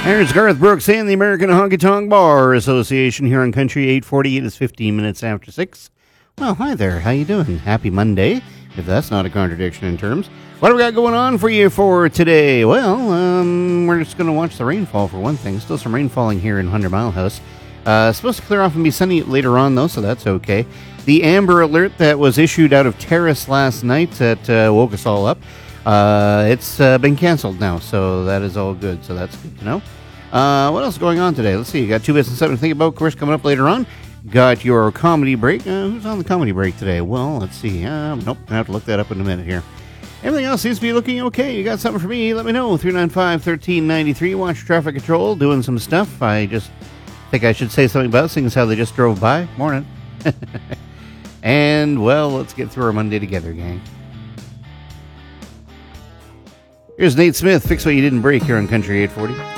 There's Garth Brooks and the American Honky Tonk Bar Association here on Country 840. It is 15 minutes after 6. Well, hi there. How you doing? Happy Monday, if that's not a contradiction in terms. What do we got going on for you for today? Well, we're just going to watch the rainfall for one thing. Still some rain falling here in 100 Mile House. Supposed to clear off and be sunny later on, though, so that's okay. The Amber Alert that was issued out of Terrace last night that woke us all up, it's been canceled now, so that is all good. So that's good to know. What else is going on today? Let's see. You got 2 bits and 7 to think about. Of course, coming up later on. Got your comedy break. Who's on the comedy break today? Well, let's see. Nope. I have to look that up in a minute here. Everything else seems to be looking okay. You got something for me? Let me know. 395-1393. Watch traffic control. Doing some stuff. I just think I should say something about it, seeing as how they just drove by. Morning. And, well, let's get through our Monday together, gang. Here's Nate Smith. Fix What You Didn't Break here on Country 840.